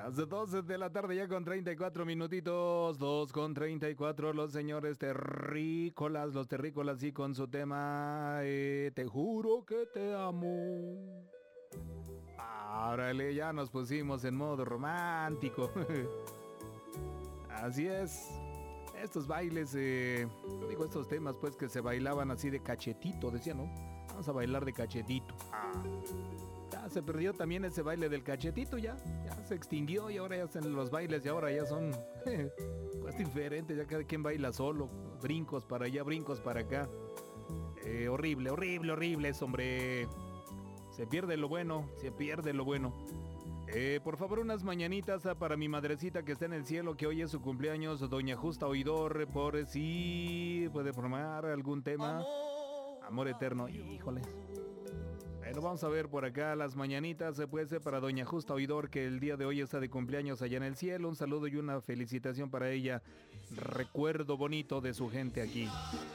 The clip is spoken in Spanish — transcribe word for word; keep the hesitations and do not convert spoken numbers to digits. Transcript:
Las doce de la tarde ya con treinta y cuatro minutitos, dos con treinta y cuatro, los señores terrícolas, los terrícolas y con su tema eh, Te juro que te amo. Árale, ya nos pusimos en modo romántico. Así es. Estos bailes, eh, digo estos temas pues que se bailaban así de cachetito, decía, ¿no? Vamos a bailar de cachetito. Ah. Ya se perdió también ese baile del cachetito, ya, ya se extinguió y ahora ya hacen los bailes y ahora ya son pues diferentes, ya cada quien baila solo, brincos para allá, brincos para acá. Eh, horrible, horrible, horrible eso, hombre. Se pierde lo bueno, se pierde lo bueno. Eh, por favor, unas mañanitas para mi madrecita que está en el cielo, que hoy es su cumpleaños, doña Justa Oidor, por si puede formar algún tema. Amor, Amor eterno, híjoles. Bueno, vamos a ver por acá las mañanitas, se puede ser para doña Justa Oidor, que el día de hoy está de cumpleaños allá en el cielo. Un saludo y una felicitación para ella. Recuerdo bonito de su gente aquí.